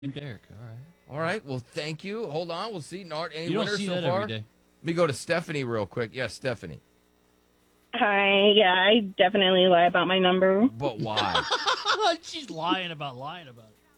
Derek. All right. All right. Well, thank you. Hold on. We'll see. Nart, any You don't winners see so that far? every day. Let me go to Stephanie real quick. Yes, Stephanie. Hi, yeah, I definitely lie about my number. But why? She's lying about it.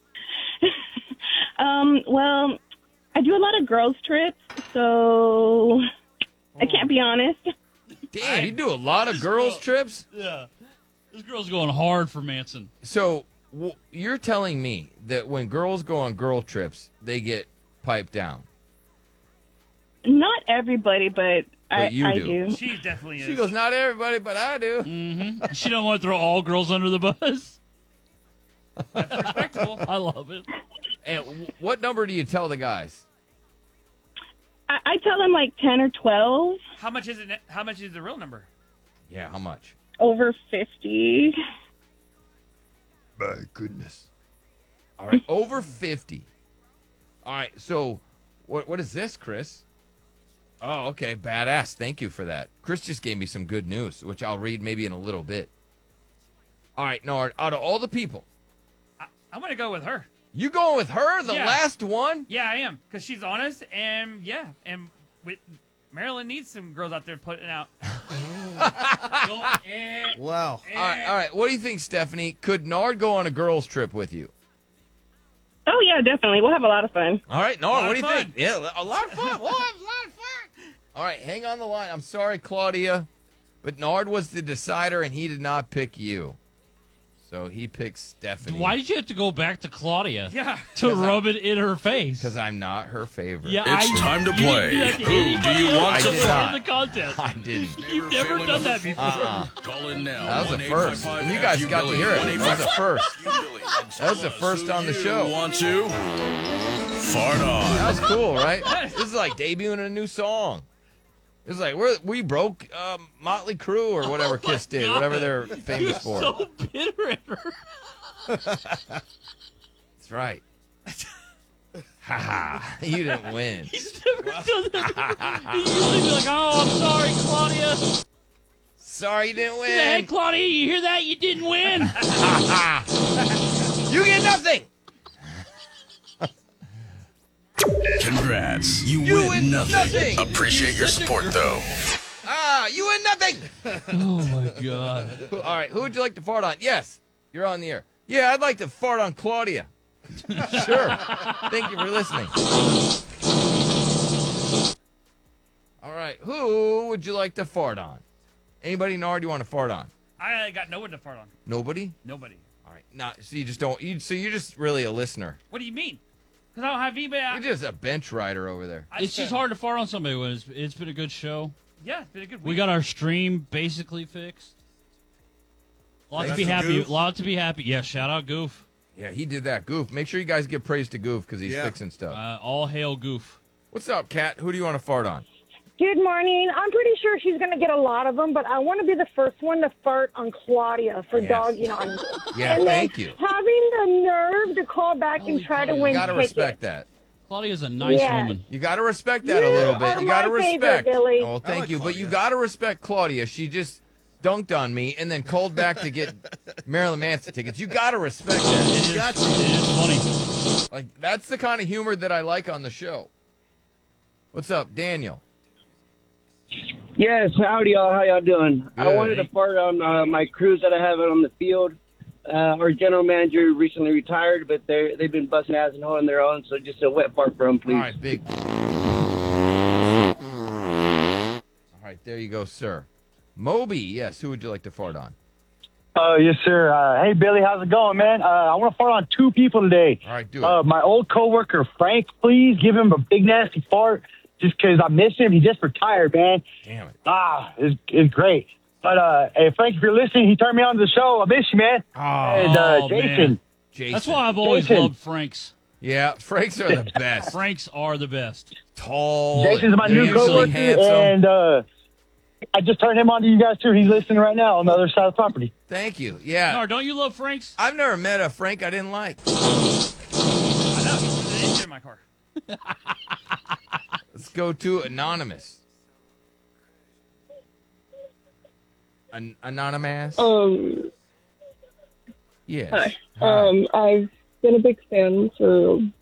Well, I do a lot of girls trips, so I can't be honest. Damn, you do a lot of girls trips? Yeah. This girl's going hard for Manson. So you're telling me that when girls go on girl trips, they get piped down? Not everybody, but I you do. do. She definitely is. She goes, not everybody, but I do. Mm-hmm. She don't want to throw all girls under the bus. That's respectable. I love it. And what number do you tell the guys? I tell them like 10 or 12, How much is it? How much is the real number? Yeah, how much? over 50. My goodness. All right, over 50. All right, so what is this, Chris? Oh, okay, badass. Thank you for that. Chris just gave me some good news, which I'll read maybe in a little bit. All right, Nard, out of all the people, I'm gonna go with her. you going with her, the Yeah. last one? Yeah, I am, because she's honest, and yeah, and Maryland needs some girls out there putting out. Wow. All right. What do you think, Stephanie? Could Nard go on a girls' trip with you? Oh, yeah, definitely. We'll have a lot of fun. All right, Nard, Lot what do of you fun. think? Yeah, a lot of fun. We'll have a lot of fun. All right, hang on the line. I'm sorry, Claudia, but Nard was the decider, and he did not pick you. So he picked Stephanie. Why did you have to go back to Claudia Yeah. to rub it in her face? Because I'm not her favorite. Yeah, It's time to you didn't play. do that to Who do anybody you else want to before fight? the contest. I didn't. You've never done that before. Call in now. That was a first. And you guys got to hear it. That was a first. That was the first on the show. Want to? Fart on. That was cool, right? This is like debuting a new song. It's like we broke Motley Crue or whatever Kiss did, God. whatever they're famous for. So bitter at her. That's right. Ha you didn't win. He's never done that. He usually be like, "Oh, I'm sorry, Claudia." Sorry you didn't Hey, win. Claudia, you hear that? You didn't win. You get nothing. Congrats. You, You win win nothing. nothing. Appreciate your support, though. You win nothing. Oh my God. All right, who would you like to fart on? Yes, you're on the air. Yeah, I'd like to fart on Claudia. Sure. Thank you for listening. All right, who would you like to fart on? Anybody, Nard, you want to fart on? I got no one to fart on. Nobody? Nobody. All right. So you just don't. So you're just really a listener. What do you mean? Because I don't have anybody. You're just a bench rider over there. It's just hard to fart on somebody when it's been a good show. Yeah, it's been a good week. We got our stream basically fixed. Lot to Thanks be to happy. Goof. Lot to be happy. Yeah, shout out Goof. Yeah, he did that. Goof. Make sure you guys give praise to Goof because he's Yeah. fixing stuff. All hail Goof. What's up, Kat? Who do you want to fart on? Good morning. I'm pretty sure she's going to get a lot of them, but I want to be the first one to fart on Claudia for Yes. dogging on me. Yeah, And then thank you. having the nerve to call back and try to Claudia. win You got to tickets. respect that. Claudia's a nice Yeah. woman. You got to respect that a You little bit. are You got to my favorite, respect. Billy. Oh, thank like you. But you Claudia. got to respect Claudia. She just dunked on me and then called back to get Marilyn Manson tickets. You got to respect that. It is, Gotcha. it is funny. Like that's the kind of humor that I like on the show. What's up, Daniel? Yes, howdy y'all. How y'all doing? I Good. wanted to fart on my crews that I have on the field. Our general manager recently retired, but they've been busting ass and holding their own, so just a wet fart for them, please. All right, big. All right, there you go, sir. Moby, yes. Who would you like to fart on? Yes, sir. Hey, Billy, how's it going, man? I want to fart on two people today. All right, do it. My old coworker, Frank, please give him a big, nasty fart just because I miss him. He just retired, man. Damn it. It's great. But, hey, Frank, if you're listening, he turned me on to the show. I miss you, man. Oh, And Jason. man. Jason. That's why I've always Jason. loved Franks. Yeah, Franks are the best. Franks are the best. Tall. Jason's my new usually coworker, handsome. and I just turned him on to you guys, too. He's listening right now on the other side of the property. Thank you. Yeah. No, don't you love Franks? I've never met a Frank I didn't like. I know. There's an engine in my car. Let's go to Anonymous. Anonymous? Um, Yes. hi. Hi. I've been a big fan for